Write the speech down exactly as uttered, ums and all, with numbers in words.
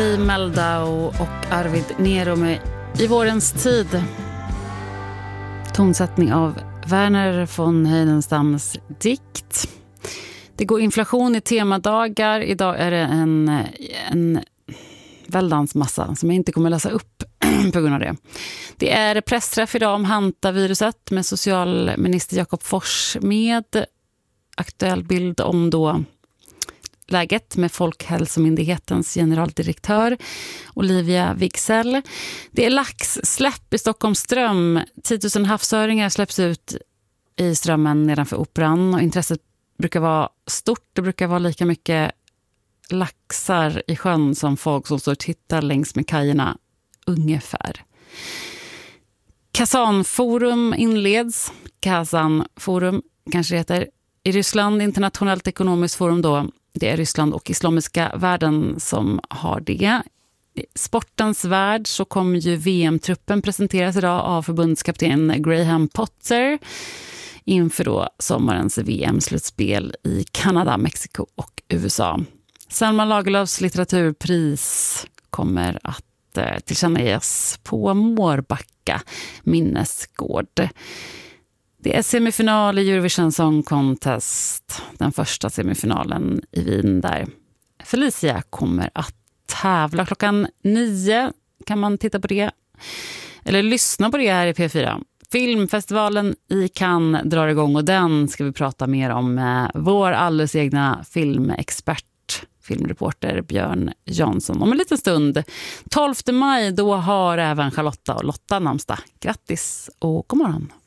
Hej Meldau och Arvid Nero med I vårens tid. Tonsättning av Verner von Heidenstams dikt. Det går inflation i temadagar. Idag är det en, en väldans massa som jag inte kommer läsa upp på grund av det. Det är pressträff idag om hantaviruset med socialminister Jakob Fors med aktuell bild om då läget med Folkhälsomyndighetens generaldirektör Olivia Wigsell. Det är laxsläpp i Stockholms ström. tio tusen havsöringar släpps ut i strömmen nedanför Operan och intresset brukar vara stort. Det brukar vara lika mycket laxar i sjön som folk som står och tittar längs med kajerna ungefär. Kazanforum inleds. Kazanforum kanske heter i Ryssland, internationellt ekonomiskt forum då. Det är Ryssland och islamiska världen som har det. I sportens värld så kommer ju V M-truppen presenteras idag av förbundskapten Graham Potter inför då sommarens V M-slutspel i Kanada, Mexiko och U S A. Selma Lagerlöfs litteraturpris kommer att eh, tillkännages på Mårbacka minnesgård. Det är semifinal i Eurovision Song Contest, den första semifinalen i Wien där Felicia kommer att tävla. Klockan nio kan man titta på det, eller lyssna på det här i P fyra. Filmfestivalen i Cannes drar igång och den ska vi prata mer om med vår alldeles egna filmexpert, filmreporter Björn Jansson om en liten stund. tolfte maj, då har även Charlotta och Lotta namnsdag. Grattis och god morgon!